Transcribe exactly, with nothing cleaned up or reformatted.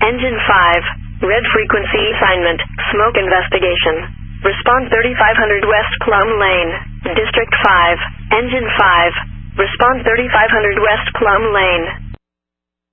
Engine five, red frequency assignment, smoke investigation. Respond thirty-five hundred West Plum Lane, District five, Engine five. Respond thirty-five hundred West Plum Lane.